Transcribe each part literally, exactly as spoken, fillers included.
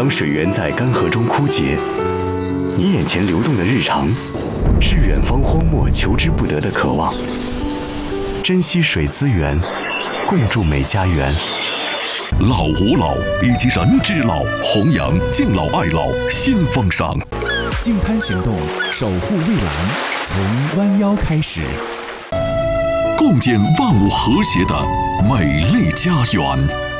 当水源在干涸中枯竭，你眼前流动的日常，是远方荒漠求之不得的渴望。珍惜水资源，共筑美家园。 老吾老以及人之老，弘扬敬老爱老新风尚。 净滩行动，守护蔚蓝，从弯腰开始， 共建万物和谐的美丽家园。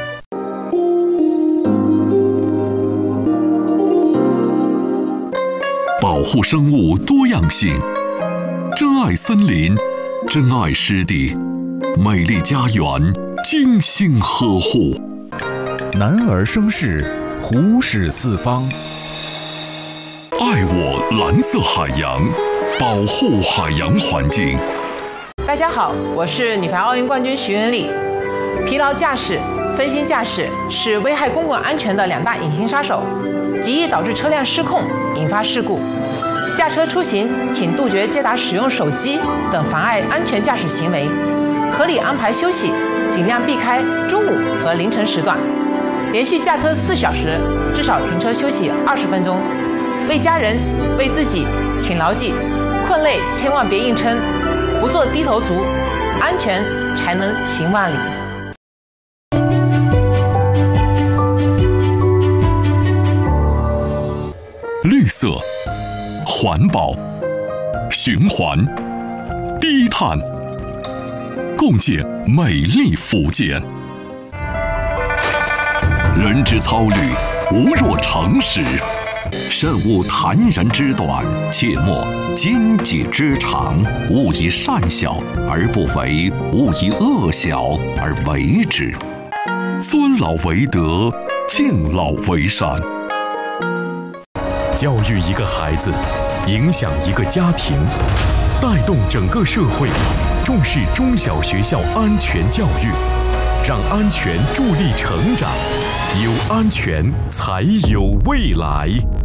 保护生物多样性，珍爱森林，珍爱湿地，美丽家园精心呵护。 男儿生事，虎视四方。 爱我蓝色海洋，保护海洋环境。 大家好，我是女排奥运冠军徐文丽。疲劳驾驶、分心驾驶是危害公共安全的两大隐形杀手，极易导致车辆失控，引发事故。驾车出行，请杜绝接打使用手机等妨碍安全驾驶行为，合理安排休息，尽量避开中午和凌晨时段。连续驾车四小时，至少停车休息二十分钟。为家人，为自己，请牢记：困累千万别硬撑，不做低头族，安全才能行万里。 绿色、环保、循环、低碳，共建美丽福建。人之操虑，无若成实。慎勿谈人之短，切莫奸己之长。勿以善小而不为，勿以恶小而为之。尊老为德，敬老为善。 教育一个孩子，影响一个家庭，带动整个社会，重视中小学校安全教育，让安全助力成长，有安全才有未来。